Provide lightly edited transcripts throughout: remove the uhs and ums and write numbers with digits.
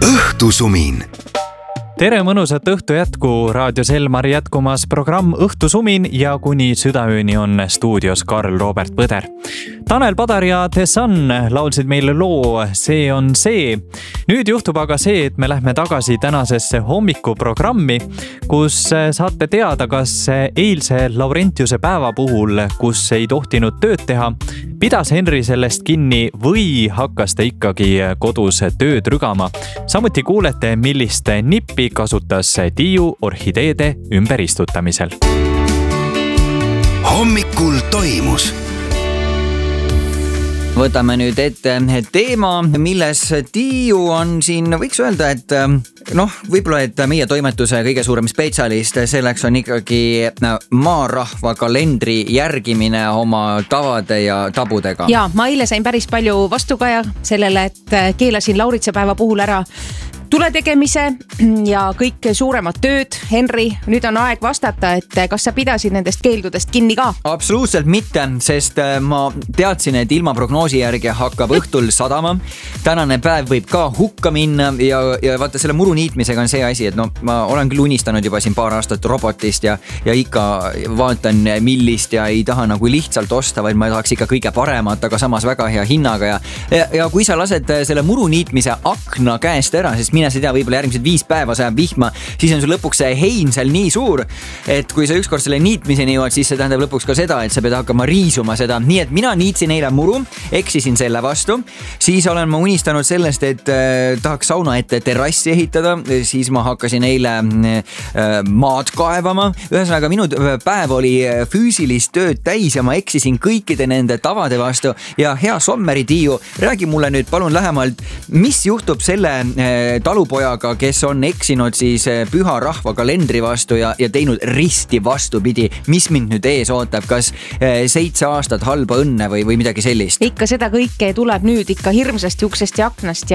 Õhtusumin. Tere mõnusat õhtu jätku, Raadio Selmari jätkumas programm Õhtusumin ja kuni südaööni on stuudios Karl Robert Põder. Tanel Padar ja The Sun laulsid meile loo See on see. Nüüd juhtub aga see, et me lähme tagasi tänasesse hommikuprogrammi, kus saate teada, kas eilse Laurentiuse päeva puhul, kus ei tohtinud tööd teha, pidas Henri sellest kinni või hakkas ta ikkagi kodus tööd rügama. Samuti kuulete, millist nippi kasutas Tiiu orhideede ümberistutamisel. Hommikul toimus. Võtame nüüd ette teema, milles Tiiu on siin, võiks öelda, et võib-olla, et meie toimetuse kõige suurem spetsialist, selleks on ikkagi maarahva kalendri järgimine oma tavade ja tabudega. Ja, ma eile sain päris palju vastukaja sellele, et keelasin lauritsepäeva puhul ära tule tegemise ja kõik suuremad tööd. Henri, nüüd on aeg vastata, et kas sa pidasid nendest keeldudest kinni ka? Absoluutselt mitte, sest ma teadsin, et ilma prognoosi järgi hakkab õhtul sadama. Tänane päev võib ka hukka minna ja vaata selle muru niitmisega on see asi, et ma olen küll unistanud juba siin paar aastat robotist ja ikka vaatan millist ja ei taha nagu lihtsalt osta, vaid ma tahaks ikka kõige paremat, aga samas väga hea hinnaga ja kui sa lased selle muru niitmise akna käest ära, sest mine sa tea, võib-olla järgmised 5 päeva sajab vihma, siis on sul lõpuks see hein seal nii suur, et kui sa ükskord selle niitmiseni jõuad, siis see tähendab lõpuks ka seda, et sa pead hakkama riisuma seda. Nii et mina niitsin eile muru, eksisin selle vastu, siis olen ma unistanud sellest, et tahaks sauna ette terrassi ehitada, siis ma hakkasin eile maad kaevama. Ühesõnaga, minu päev oli füüsilist tööd täis ja ma eksisin kõikide nende tavade vastu ja hea Sommeri Tiiu, räägi mulle nüüd palun lähemalt, mis juhtub selle talupojaga, kes on eksinud siis püha rahva kalendri vastu ja teinud risti vastupidi. Mis mind nüüd ees ootab? Kas 7 aastat halba õnne või midagi sellist? Ikka seda kõike tuleb nüüd ikka hirmsast uksest ja aknast ja...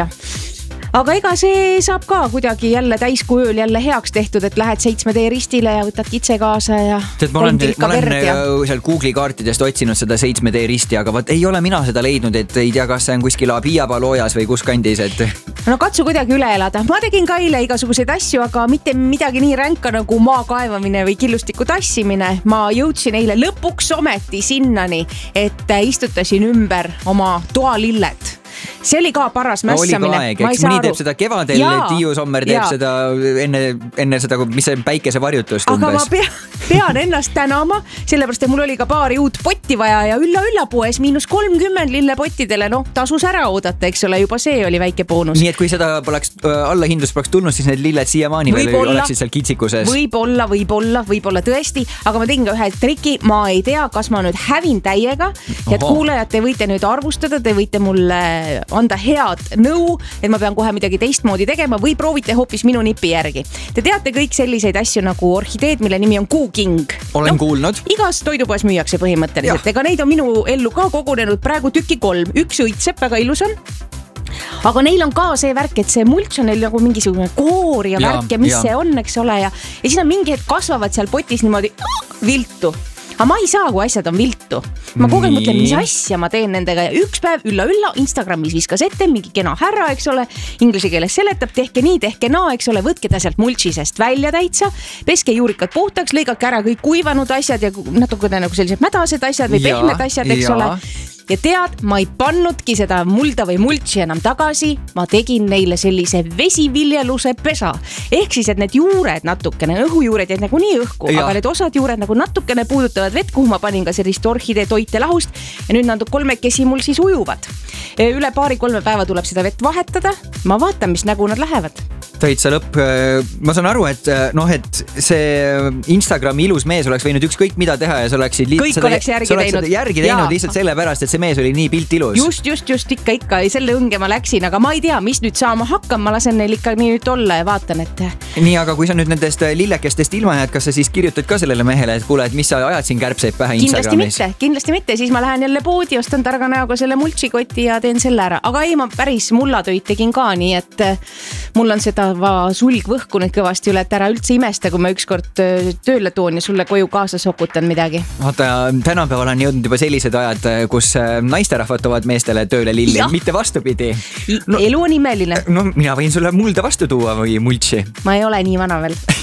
Aga ega see saab ka kuidagi jälle täiskuu ööl jälle heaks tehtud, et lähed 7 ristile ja võtad kitse kaasa ja... Ma olen seal Google'i kaartidest otsinud seda 7 risti, aga ei ole mina seda leidnud, et ei tea, kas see on kuskil Abiapaloojas või kus kandis, et... No katsu kuidagi üle elada. Ma tegin ka eile igasuguseid asju, aga mitte midagi nii ränka nagu maa kaevamine või killustiku tassimine. Ma jõudsin eile lõpuks ometi sinnani, et istutasin ümber oma toalilled. See oli ka paras mässamine. Oli ka aeg, mõni teeb seda kevadel, Tiiu Sommer teeb seda enne seda, mis see päikesevarjutust umbes. Aga ma pean ennast tänama, sellepärast, et mul oli ka paari uut potti vaja ja ülla poes -30 lillepottidele, tasus ära oodata, eks ole, juba see oli väike boonus. Nii et kui seda allahindlus poleks tulnud, siis need lilled siiamaani veel oleksid seal kitsikuses. Võib-olla tõesti, aga ma tegin ka ühe triki, ma ei tea, kas ma nüüd hävin täiega, et kuulajad, te võite nüüd arvustada, te võite mulle anda head nõu, et ma pean kohe midagi teistmoodi tegema või proovite hoopis minu nipi järgi. Te teate kõik selliseid asju nagu orhideed, mille nimi on kuuking. Olen kuulnud. Igas toidupoes müüakse põhimõtteliselt. Ega neid on minu ellu ka kogunenud praegu tüki 3. Üks õitseb, väga ilus on. Aga neil on ka see värk, et see mults on neil nagu mingisugune koor ja värk ja mis see on, eks ole. Ja siis on mingi hetk kasvavad seal potis niimoodi viltu. Aga ma ei saa, kui asjad on viltu. Ma kogu aeg mõtlen, mis asja ma teen nendega ja üks päev ülla Instagramis viskas ette mingi kena härra, eks ole, inglise keeles seletab, tehke nii, tehke naa, eks ole, võtke ta sealt multsisest välja täitsa, peske juurikad puhtaks, lõigake ära kõik kuivanud asjad ja natukene nagu sellised mädased asjad või pehmed asjad, eks ole. Ja tead, ma ei pannudki seda mulda või multsi enam tagasi, ma tegin neile sellise vesiviljeluse pesa. Ehk siis, et need juured natukene, õhujuured jäid nagu nii õhku, aga need osad juured nagu natukene puudutavad vett, kuhu ma panin ka sellist orhidee toite lahust ja nüüd nad 3 mul siis ujuvad. Üle 2-3 päeva tuleb seda vett vahetada, ma vaatan, mis nägu nad lähevad. Täitsa lõpp. Ma saan aru, et see Instagrami ilus mees oleks võinud ükskõik mida teha ja sa oleksid järgi teinud lihtsalt sellepärast, et see mees oli nii pilt ilus. Just, ikka. Selle õnge ma läksin, aga ma ei tea, mis nüüd saama hakkan. Ma lasen neil ikka nii nüüd olla ja vaatan, et nii, aga kui sa nüüd nendest lillekestest ilma jääd, kas sa siis kirjutad ka sellele mehele, et kuule, et mis sa ajad siin kärbseid pähe Instagramis? Kindlasti mitte, siis ma lähen jälle poodi, ostan targa näoga selle multsikoti ja teen selle ära. Aga ei, ma päris mullatöid tegin ka, nii et mul on seda sulg võhkunud kõvasti üle, et ära üldse imesta, kui ma ükskord tööle toon ja sulle koju kaasa sokutan midagi. Vaata, tänapäeval on jõudnud juba sellised ajad, kus naisterahvad toovad meestele tööle lilli, mitte vastupidi. Elu on imeline. No mina võin sulle mulda vastu tuua või multsi. Ma ei ole nii vana veel.